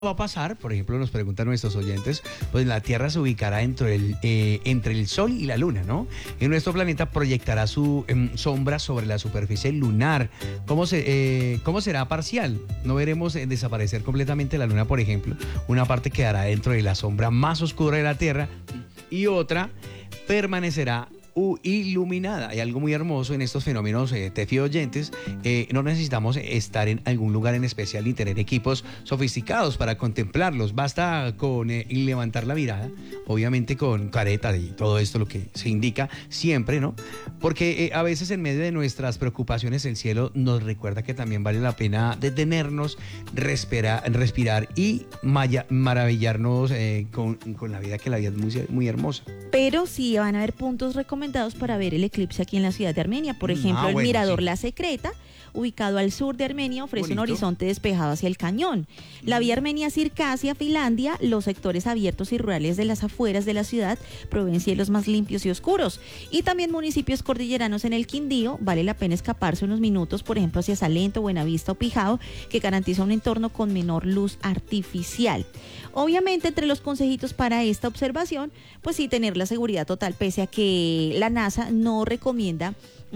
va a pasar, por ejemplo, nos preguntan nuestros oyentes, pues la Tierra se ubicará entre el Sol y la Luna, ¿no? Y nuestro planeta proyectará su sombra sobre la superficie lunar. ¿Cómo será parcial? No veremos desaparecer completamente la Luna, por ejemplo. Una parte quedará dentro de la sombra más oscura de la Tierra y otra permanecerá iluminada. Hay algo muy hermoso en estos fenómenos, Tefi oyentes. No necesitamos estar en algún lugar en especial ni tener equipos sofisticados para contemplarlos. Basta con levantar la mirada, obviamente con careta y todo esto, lo que se indica siempre, ¿no? Porque a veces en medio de nuestras preocupaciones el cielo nos recuerda que también vale la pena detenernos, respirar y maravillarnos con la vida, que la vida es muy, muy hermosa. Pero sí van a haber puntos recomendados para ver el eclipse aquí en la ciudad de Armenia. Por ejemplo, el mirador sí. La Secreta, ubicado al sur de Armenia, ofrece Bonito. un horizonte despejado hacia el cañón. La vía Armenia-Circasia, Finlandia, los sectores abiertos y rurales de las afueras de la ciudad proveen cielos más limpios y oscuros. Y también municipios cordilleranos en el Quindío. Vale la pena escaparse unos minutos, por ejemplo, hacia Salento, Buenavista o Pijao, que garantiza un entorno con menor luz artificial. Obviamente, entre los consejitos para esta observación, pues sí, tener la seguridad total, pese a que la NASA no recomienda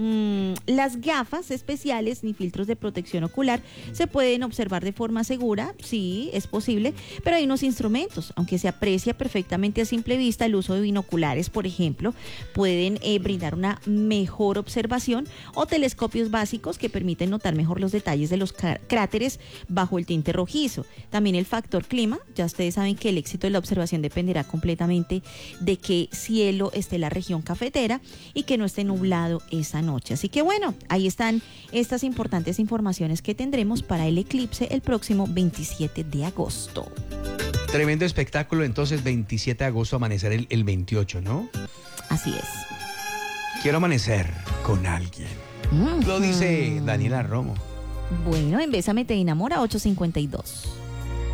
las gafas especiales ni filtros de protección ocular. Se pueden observar de forma segura, sí, es posible, pero hay unos instrumentos, aunque se aprecia perfectamente a simple vista, el uso de binoculares, por ejemplo, pueden brindar una mejor observación, o telescopios básicos que permiten notar mejor los detalles de los cráteres bajo el tinte rojizo. También el factor clima, ya ustedes saben que el éxito de la observación dependerá completamente de qué cielo esté la región cafetera y que no esté nublado esa noche. Así que bueno, ahí están estas importantes informaciones que tendremos para el eclipse el próximo 27 de agosto. Tremendo espectáculo, entonces 27 de agosto, amanecer el 28, ¿no? Así es. Quiero amanecer con alguien. Lo dice Daniela Romo. Bueno, en Bésame te enamora, 8:52.